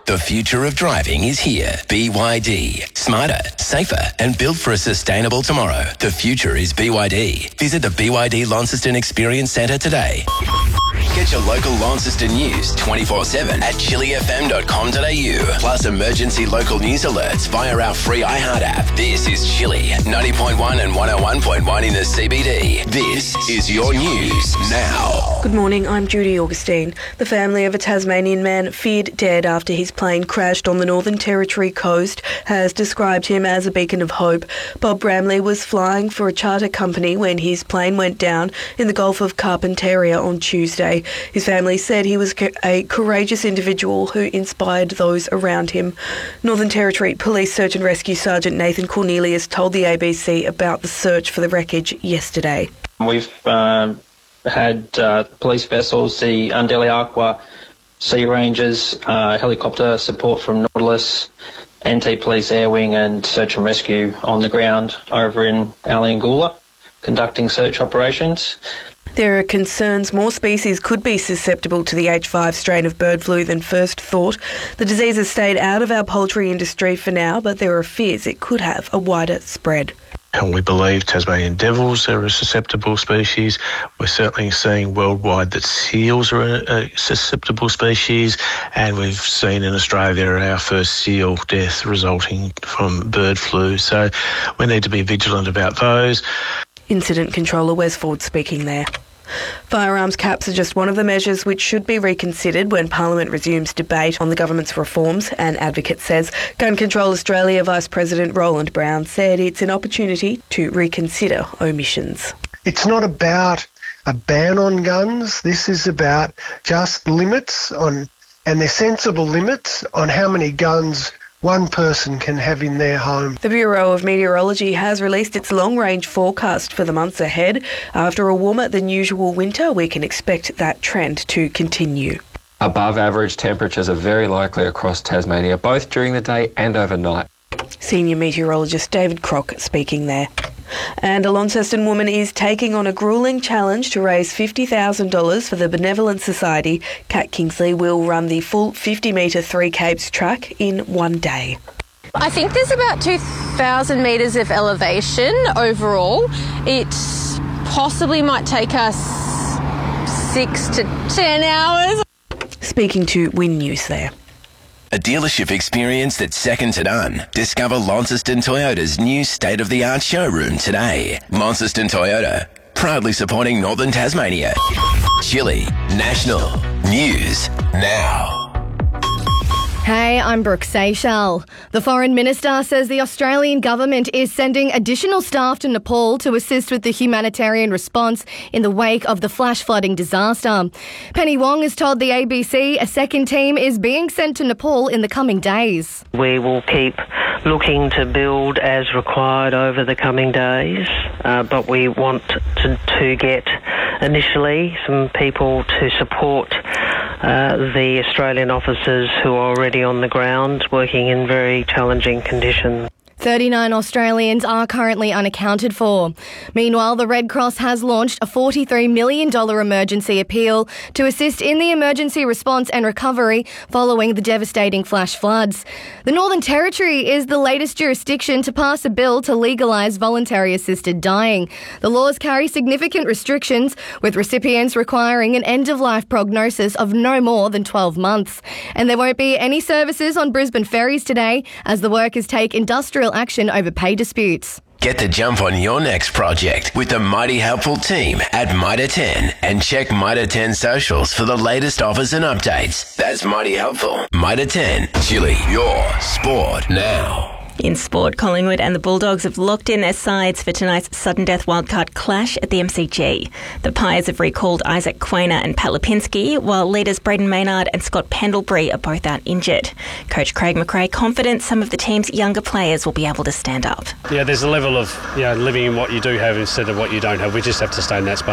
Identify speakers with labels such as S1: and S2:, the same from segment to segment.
S1: The future of driving is here. BYD. Smarter, safer, and built for a sustainable tomorrow. The future is BYD. Visit the BYD Launceston Experience Centre today. Get your local Launceston news 24/7 at chillyfm.com.au. Plus emergency local news alerts via our free iHeart app. This is Chilly 90.1 and 101.1 in the CBD. This is your news now.
S2: Good morning, I'm Judy Augustine. The family of a Tasmanian man feared dead after his plane crashed on the Northern Territory coast has described him as a beacon of hope. Bob Bramley was flying for a charter company when his plane went down in the Gulf of Carpentaria on Tuesday. His family said he was a courageous individual who inspired those around him. Northern Territory Police Search and Rescue Sergeant Nathan Cornelius told the ABC about the search for the wreckage yesterday.
S3: We've had police vessels, the Undeli Aqua Sea Rangers, helicopter support from Nautilus, NT Police Air Wing and Search and Rescue on the ground over in Aliangoola, conducting search operations.
S2: There are concerns more species could be susceptible to the H5 strain of bird flu than first thought. The disease has stayed out of our poultry industry for now, but there are fears it could have a wider spread.
S4: And we believe Tasmanian devils are a susceptible species. We're certainly seeing worldwide that seals are a susceptible species, and we've seen in Australia our first seal death resulting from bird flu. So we need to be vigilant about those.
S2: Incident Controller Wes Ford speaking there. Firearms caps are just one of the measures which should be reconsidered when Parliament resumes debate on the government's reforms, an advocate says. Gun Control Australia Vice President Roland Brown said it's an opportunity to reconsider omissions.
S5: It's not about a ban on guns. This is about just limits on, and they're sensible limits on how many guns one person can have in their home.
S2: The Bureau of Meteorology has released its long-range forecast for the months ahead. After a warmer than usual winter, we can expect that trend to continue.
S6: Above average temperatures are very likely across Tasmania, both during the day and overnight.
S2: Senior meteorologist David Crock speaking there. And a Launceston woman is taking on a gruelling challenge to raise $50,000 for the Benevolent Society. Kat Kingsley will run the full 50-metre Three Capes track in one day.
S7: I think there's about 2,000 metres of elevation overall. It possibly might take us 6 to 10 hours.
S2: Speaking to Win News there.
S1: A dealership experience that's second to none. Discover Launceston Toyota's new state-of-the-art showroom today. Launceston Toyota, proudly supporting Northern Tasmania. Chilly National News Now.
S8: Hey, I'm Brooke Seychelles. The Foreign Minister says the Australian government is sending additional staff to Nepal to assist with the humanitarian response in the wake of the flash flooding disaster. Penny Wong has told the ABC a second team is being sent to Nepal in the coming days.
S9: We will keep looking to build as required over the coming days, but we want to get initially some people to support the Australian officers who are already on the ground working in very challenging conditions.
S8: 39 Australians are currently unaccounted for. Meanwhile, the Red Cross has launched a $43 million emergency appeal to assist in the emergency response and recovery following the devastating flash floods. The Northern Territory is the latest jurisdiction to pass a bill to legalise voluntary assisted dying. The laws carry significant restrictions, with recipients requiring an end-of-life prognosis of no more than 12 months. And there won't be any services on Brisbane ferries today, as the workers take industrial action over pay disputes.
S1: Get the jump on your next project with the Mighty Helpful team at Mitre 10 and check Mitre 10 socials for the latest offers and updates. That's Mighty Helpful. Mitre 10, Chilly, your sport now.
S10: In sport, Collingwood and the Bulldogs have locked in their sides for tonight's sudden death wildcard clash at the MCG. The Pies have recalled Isaac Quainer and Pat Lipinski, while leaders Braden Maynard and Scott Pendlebury are both out injured. Coach Craig McRae confident some of the team's younger players will be able to stand up.
S11: Yeah, there's a level of living in what you do have instead of what you don't have. We just have to stay in that space.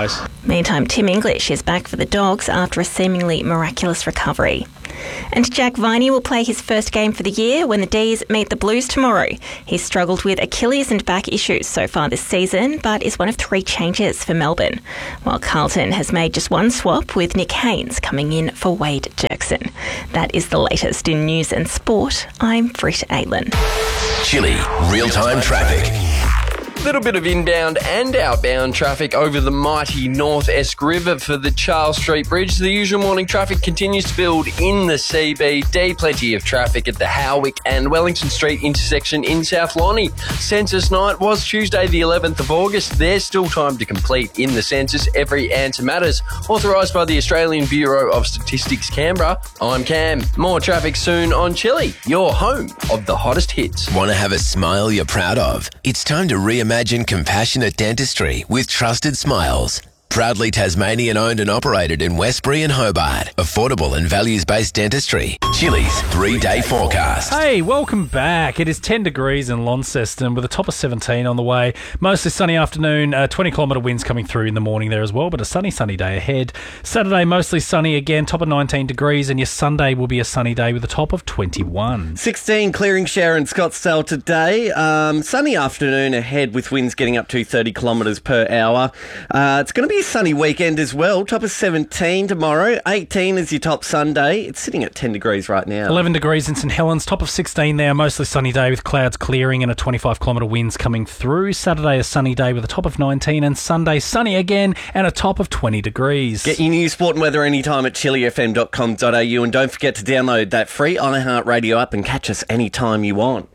S10: Meantime, Tim English is back for the Dogs after a seemingly miraculous recovery. And Jack Viney will play his first game for the year when the D's meet the Blues tomorrow. He's struggled with Achilles and back issues so far this season, but is one of 3 changes for Melbourne. While Carlton has made just one swap, with Nick Haynes coming in for Wade Jerkson. That is the latest in news and sport. I'm Britt Aitlin.
S1: Chili, real-time traffic.
S11: Little bit of inbound and outbound traffic over the mighty North Esk River for the Charles Street Bridge. The usual morning traffic continues to build in the CBD. Plenty of traffic at the Howick and Wellington Street intersection in South Lonnie. Census night was Tuesday the 11th of August. There's still time to complete in the census. Every answer matters. Authorised by the Australian Bureau of Statistics, Canberra. I'm Cam. More traffic soon on Chili, your home of the hottest hits.
S1: Want to have a smile you're proud of? It's time to reimagine compassionate dentistry with Trusted Smiles. Proudly Tasmanian owned and operated in Westbury and Hobart. Affordable and values-based dentistry. Chili's 3-day forecast.
S12: Hey, welcome back. It is 10 degrees in Launceston with a top of 17 on the way. Mostly sunny afternoon, 20-kilometre winds coming through in the morning there as well, but a sunny day ahead. Saturday, mostly sunny again, top of 19 degrees, and your Sunday will be a sunny day with a top of 21.
S13: 16 clearing shower in Scottsdale today. Sunny afternoon ahead with winds getting up to 30 kilometres per hour. It's going to be sunny weekend as well. Top of 17 tomorrow. 18 is your top Sunday. It's sitting at 10 degrees right now.
S12: 11 degrees in St Helens. Top of 16 there. Mostly sunny day with clouds clearing and a 25-kilometre winds coming through. Saturday a sunny day with a top of 19 and Sunday sunny again and a top of 20 degrees.
S13: Get your news, sport and weather anytime at chilifm.com.au, and don't forget to download that free iHeartRadio app and catch us anytime you want.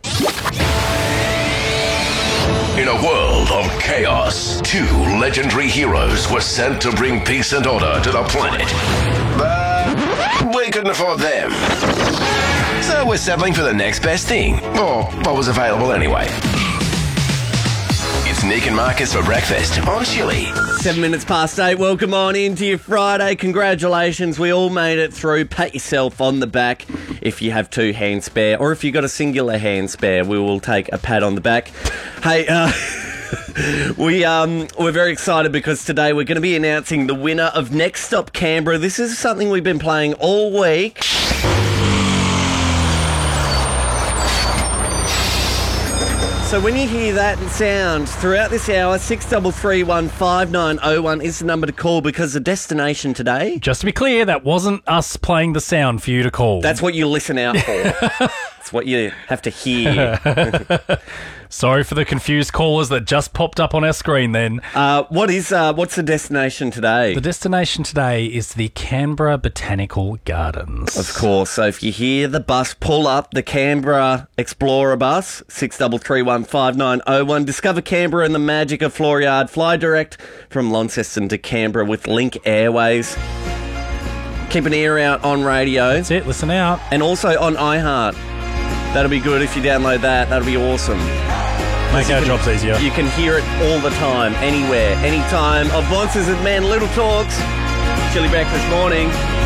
S1: In a world of chaos, 2 legendary heroes were sent to bring peace and order to the planet. But we couldn't afford them. So we're settling for the next best thing, or what was available anyway. It's Nick and Marcus for breakfast on Chili.
S13: 7 minutes past 8. Welcome on into your Friday. Congratulations. We all made it through. Pat yourself on the back if you have 2 hands spare, or if you've got a singular hand spare, we will take a pat on the back. Hey, we're very excited because today we're going to be announcing the winner of Next Stop Canberra. This is something we've been playing all week. So when you hear that sound throughout this hour, 63315901 is the number to call because the destination today...
S12: Just to be clear, that wasn't us playing the sound for you to call.
S13: That's what you listen out for. It's what you have to hear.
S12: Sorry for the confused callers that just popped up on our screen then.
S13: What's the destination today?
S12: The destination today is the Canberra Botanical Gardens.
S13: Of course. So if you hear the bus pull up, the Canberra Explorer bus, 63315901, discover Canberra and the magic of Floriade. Fly direct from Launceston to Canberra with Link Airways. Keep an ear out on radio.
S12: That's it, listen out.
S13: And also on iHeart. That'll be good if you download that. That'll be awesome.
S12: Make our jobs easier.
S13: You can hear it all the time, anywhere, anytime. Of Monsters and Men, Little Talks, Chili Breakfast Morning.